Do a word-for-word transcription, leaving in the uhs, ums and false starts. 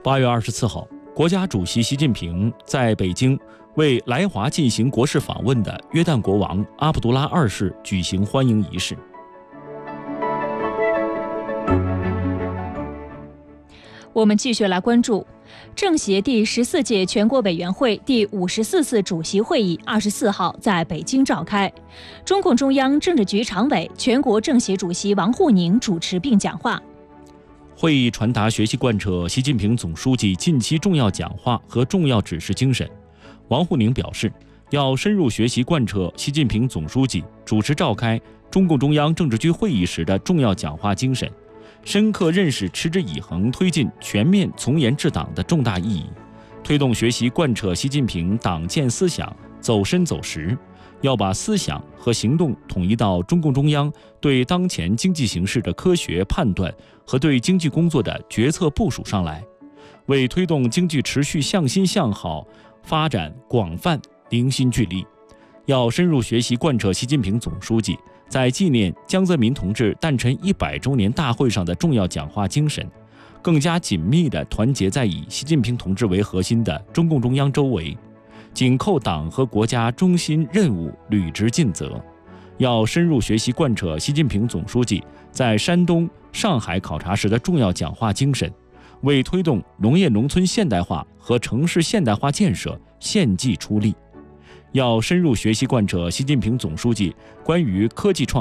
八月二十四号，国家主席习近平在北京为来华进行国事访问的约旦国王阿卜杜拉二世举行欢迎仪式。 我们继续来关注政协第十四届全国委员会第五十四次主席会议二十四号在北京召开，中共中央政治局常委、全国政协主席王沪宁主持并讲话。 会议传达学习贯彻习近平总书记近期重要讲话和重要指示精神。王沪宁表示，要深入学习贯彻习近平总书记主持召开中共中央政治局会议时的重要讲话精神，深刻认识持之以恒推进全面从严治党的重大意义，推动学习贯彻习近平党建思想走深走实，要把思想和行动统一到中共中央对当前经济形势的科学判断和对经济工作的决策部署上来，为推动经济持续向心向好发展广泛凝心聚力。要深入学习贯彻习近平总书记在纪念江泽民同志诞辰一百周年大会上的重要讲话精神，更加紧密地团结在以习近平同志为核心的中共中央周围，紧扣党和国家中心任务，履职尽责。要深入学习贯彻习近平总书记在山东、上海考察时的重要讲话精神，为推动农业农村现代化和城市现代化建设献计出力。要深入学习贯彻习近平总书记关于科技创